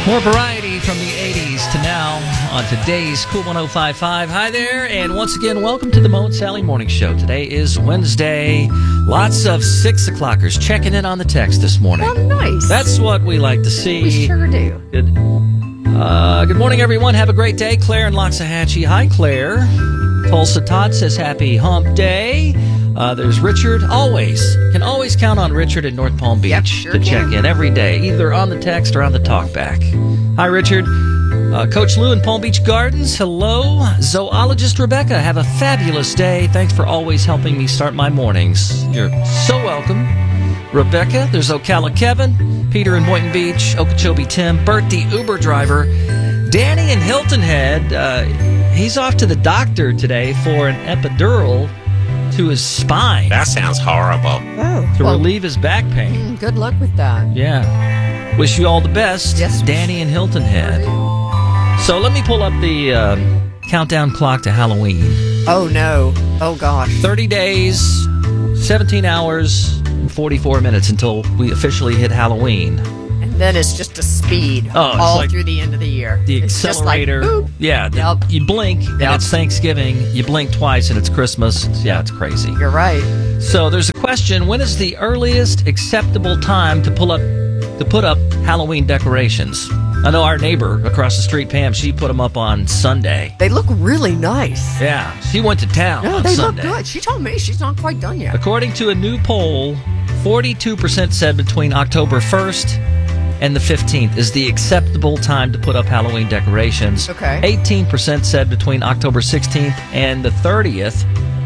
More variety from the 80s to now on today's Cool 105.5. Hi there, and once again, welcome to the Mo and Sally Morning Show. Today is Wednesday. Lots of 6 o'clockers checking in on the text this morning. Oh, nice. That's what we like to see. We sure do. Good. Good morning, everyone. Have a great day. Claire in Loxahatchee. Hi, Claire. Tulsa Todd says happy hump day. There's Richard. Can always count on Richard in North Palm Beach to check in every day, either on the text or on the talkback. Hi, Richard. Coach Lou in Palm Beach Gardens. Hello. Zoologist Rebecca. Have a fabulous day. Thanks for always helping me start my mornings. You're so welcome. Rebecca. There's Ocala Kevin. Peter in Boynton Beach. Okeechobee Tim. Bert, the Uber driver. Danny in Hilton Head. He's off to the doctor today for an epidural to his spine. That sounds horrible. Oh, to relieve his back pain. Good luck with that. Yeah. Wish you all the best. Yes. Danny in Hilton Head. So let me pull up the countdown clock to Halloween. Oh, no. Oh, gosh. 30 days, 17 hours, and 44 minutes until we officially hit Halloween. And then it's just a speed all like through the end of the year. The it's accelerator. Just like, yeah. You blink, and it's Thanksgiving. You blink twice, and it's Christmas. Yeah, it's crazy. You're right. So there's a question. When is the earliest acceptable time to put up Halloween decorations? I know our neighbor across the street, Pam, she put them up on Sunday. They look really nice. Yeah, she went to town on they Sunday. Look good. She told me she's not quite done yet. According to a new poll, 42% said between October 1st and the 15th is the acceptable time to put up Halloween decorations. Okay. 18% said between October 16th and the 30th.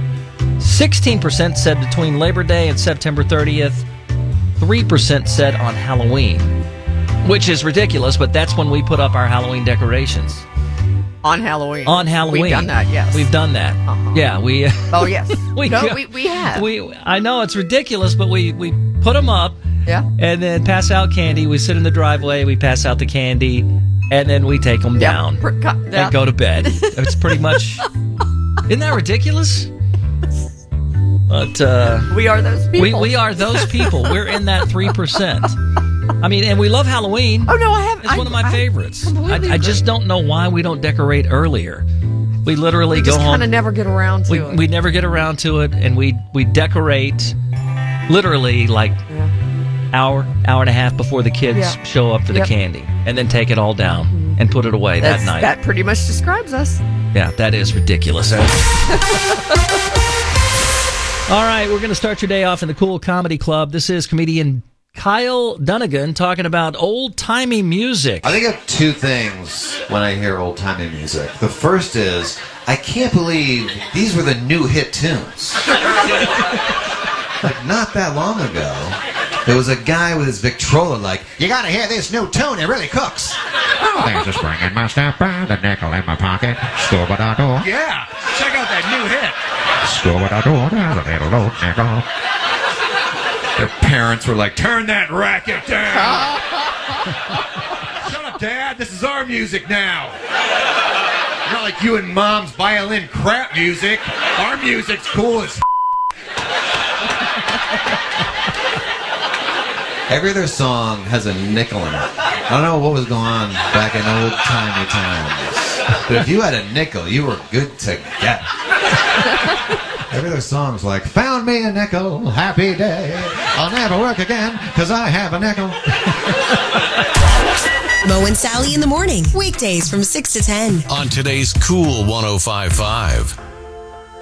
16% said between Labor Day and September 30th. 3% said on Halloween, which is ridiculous, but that's when we put up our Halloween decorations. On Halloween. On Halloween. We've done that, yes. We've done that. Uh-huh. Yeah, we... Oh, yes. we have. I know, it's ridiculous, but we put them up. Yeah. And then pass out candy. We sit in the driveway, we pass out the candy, and then we take them down and go to bed. It's pretty much... Isn't that ridiculous? But we are those people. We are those people. We're in that 3%. I mean, and we love Halloween. Oh, no, I have. It's one of my favorites. I just don't know why we don't decorate earlier. We literally go home. We just kind of never get around to it. We never get around to it, and we decorate literally like hour and a half before the kids show up for the candy, and then take it all down and put it away that night. That pretty much describes us. Yeah, that is ridiculous. All right, we're going to start your day off in the Cool Comedy Club. This is comedian Kyle Dunnigan talking about old-timey music. I think I have two things when I hear old-timey music. The first is, I can't believe these were the new hit tunes. Like, not that long ago, there was a guy with his Victrola like, you gotta hear this new tune, it really cooks. There's a spring in my stepper, the nickel in my pocket. Store-ba-da-door. Yeah, check out that new hit. Store-ba-da-door, there's a little old nickel. Their parents were like, turn that racket down. Shut up, Dad. This is our music now. Not like you and Mom's violin crap music. Our music's cool as Every other song has a nickel in it. I don't know what was going on back in old-timey times. But if you had a nickel, you were good to get. Every other song's like, found me a nickel, happy day. I'll never work again, because I have a nickel. Mo and Sally in the morning, weekdays from 6 to 10. On today's Cool 105.5.